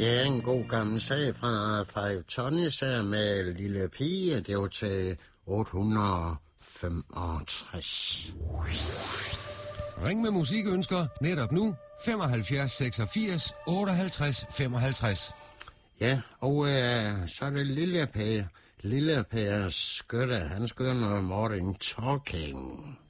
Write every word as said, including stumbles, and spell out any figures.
Ja, en god gammel sag fra Five Tonys her med Lille Pige. Det var til otte hundrede femogtres. Ring med musikønsker netop nu. femoghalvfjerds seksogfirs otteoghalvtreds femoghalvtreds. Ja, og øh, så er det Lille Per. Lille Per Skytte. Han skyder noget Morning Talking.